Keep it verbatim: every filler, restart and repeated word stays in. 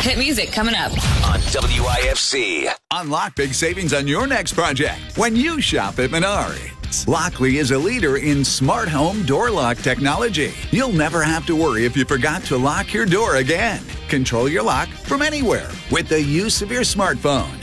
Hit music coming up on W I F C. Unlock big savings on your next project when you shop at Menards. Lockley is a leader in smart home door lock technology. You'll never have to worry if you forgot to lock your door again. Control your lock from anywhere with the use of your smartphone.